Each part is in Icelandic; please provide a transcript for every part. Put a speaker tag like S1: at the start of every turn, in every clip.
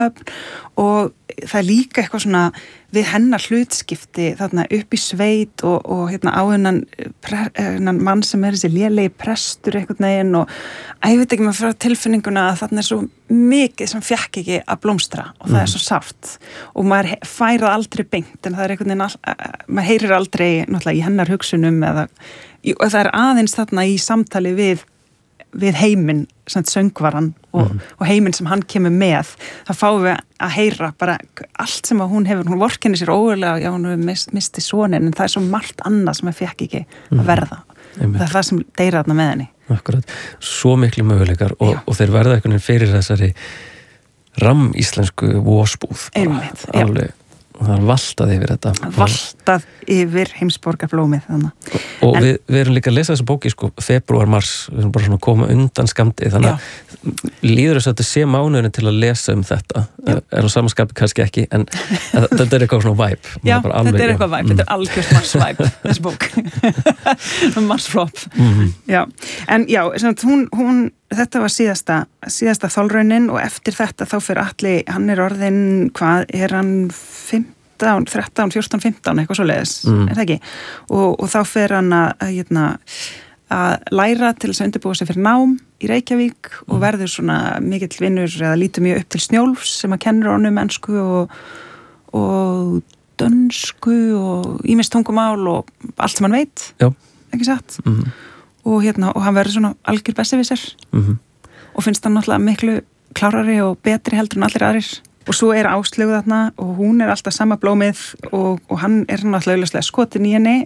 S1: og það líka eitthvað svona við hennar hlutskipti þarna upp í sveit og hérna á hennan mann sem þessi lélegi prestur einhvern veginn og ég veit ekki maður frá tilfinninguna að þarna svo mikið sem fekk ekki að blómstra og það svo sárt og maður færið aldrei beint en það einhvern veginn maður heyrir aldrei náttúrulega í hennar hugsunum og það aðeins þarna í samtali við heiminn, söngvaran og heiminn sem hann kemur með þá fáum við að heyra bara allt sem að hún vorkenni sér ógurlega já, hún hefur misti sonin en það svo margt annað sem að fekk ekki að verða það það sem deyra þarna með henni
S2: Akkurat, svo miklu möguleikar og þeir verða einhvern veginn fyrir þessari ramíslensku vósbúð
S1: Einmitt,
S2: alveg og það valtað yfir þetta
S1: valtað yfir heimsborgarblómið þannig.
S2: Og við erum líka að lesa þessa bóki februar, mars, við erum bara svona að koma undan skammti þannig að líður þess að þetta sé mánuðurinn til að lesa þetta á samanskapi kannski ekki en þetta eitthvað svona vibe
S1: Já, þetta eitthvað vibe, þetta algjörst mars vibe þessi bók marsflop Já, en já, hún þetta var síðasta þolraunin og eftir þetta þá fyrir Atli, hann orðinn, hvað hann 13, 14, 15, eitthvað svoleiðis, er það ekki? Og þá fyrir hann að læra til þess að undirbúa sig fyrir nám í Reykjavík og verður svona mikill vinnur eða lítur mjög upp til Snjólfs sem að kennir honum ensku og dönsku og ýmist tungumál og allt sem hann veit, ekki satt? Og hann verður svona algjör besserwisser og finnst hann náttúrulega miklu klárari og betri heldur en allir aðrir og svo Áslaugu þarna og hún alltaf sama blómið og hann náttúrulega augljóslega skotin í henni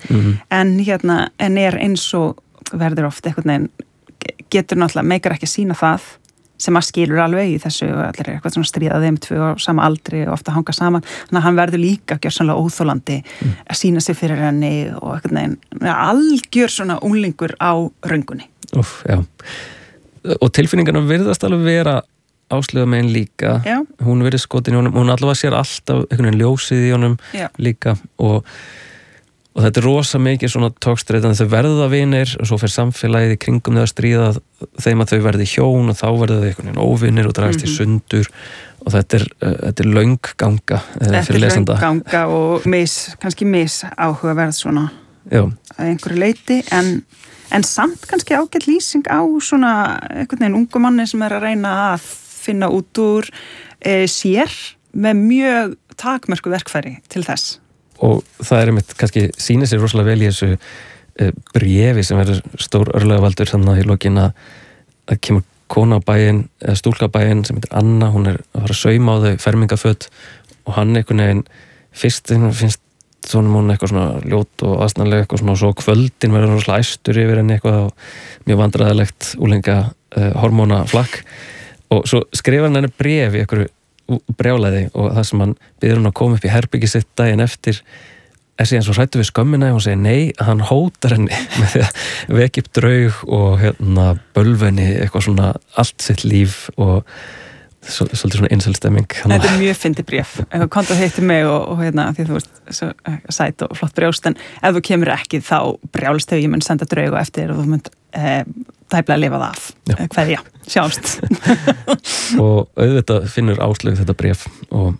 S1: en eins og verður oft einhvern veginn getur náttúrulega meikar ekki að sýna það sem að skilur alveg í þessu og allir eitthvað svona stríða þeim tvö á sama aldri og ofta hanga saman, þannig að hann verður líka gjörsamlega óþolandi að sýna sig fyrir henni og einhvern veginn algjör svona unglingur á röngunni
S2: já. Og tilfinningarna virðast alveg vera Áslaugu megin líka hún verið skotin í honum, hún allavega sér alltaf einhvern veginn ljósið í honum líka og þetta rosa mikið svona tókstreitan þau verða vinir og svo fer samfélagið í kringum þau að stríða þeim að þau verði hjón og þá verða þau einhvern veginn óvinir og dragast í sundur og þetta er löng ganga fyrir lesanda.
S1: Þetta löng ganga og kannski áhugaverð svona að einhverju leyti en samt kannski ágætt lýsing á svona einhvern veginn ungu manni sem að reyna að finna út úr sér með mjög takmörku verkfæri til þess.
S2: Og það einmitt kannski sýnir sér rosalega vel í þessu bréfi sem verður stór örlagavaldur þannig í lokin að kemur kona á bæinn, eða stúlka á bæinn sem heitir Anna, hún að fara að sauma á þau fermingaföt og hann einhvern veginn fyrst finnst svona hún eitthvað svona ljót og aðsnarlega eitthvað svona og svo kvöldin verður rosalega æstur yfir henni eitthvað og mjög vandræðilegt úlinga hormónaflakk og svo skrifar hann henni bréf í einhverju brjálæði og það sem hann biður hann að koma upp í herbyggi sitt daginn eftir síðan svo hrættu við skömmina og hún segir nei, hann hótar henni með því að vekja upp draug og bölvenni eitthvað svona allt sitt líf og svolítið svona inselstemming.
S1: Þetta mjög fyndið bréf. Komdu að hitti mig og því þú veist svo sæt og flott brjóst en ef þú kemur ekki þá brjálst ég mun senda draug og eftir og þú mun tæplega að lifa það af. Kveðja, sjáumst.
S2: Og auðvitað finnur Áslaugu þetta bréf og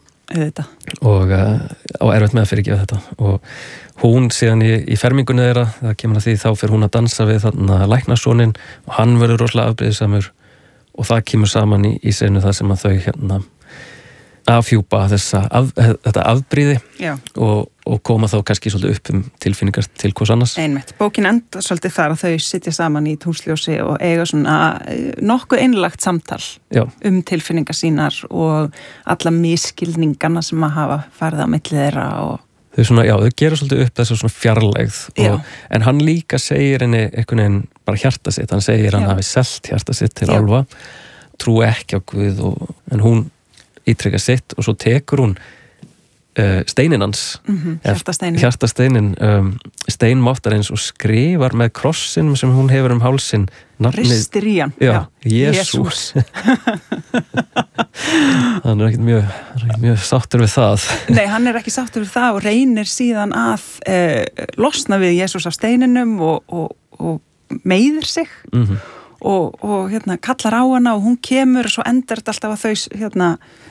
S2: erfitt með að fyrirgefa þetta og hún síðan í fermingunni þeirra, það kemur að því þá fyrir hún að dansa við þarna læknasoninn og hann verður rosalega afbrýðisamur og það kemur saman í senu það sem að þau afhjúpa þetta afbrýði og koma þá kannski svolítið upp tilfinningar til hvers annars.
S1: Einmitt, bókin enda svolítið þar að þau sitja saman í túnsljósi og eiga svona nokkuð einlagt samtal tilfinningar sínar og alla miskilningana sem að hafa farið á milli þeirra og
S2: þau gera svolítið upp þessu svona fjarlægð en hann líka segir henni einhvern veginn bara hjarta sitt, hann segir hann hafi selt hjarta sitt til Álfa, trú ekki á Guð en hún ítrekka sitt og svo tekur hún steinin hans hjartasteinin steinmáttarins og skrifar með krossin sem hún hefur hálsinn
S1: ristir í hann
S2: Jesús hann ekkert mjög sáttur við það
S1: Nei, hann ekki sáttur við það og reynir síðan að losna við Jesús af steininum og meiðir sig og kallar á hana og hún kemur og svo endar þetta alltaf að þau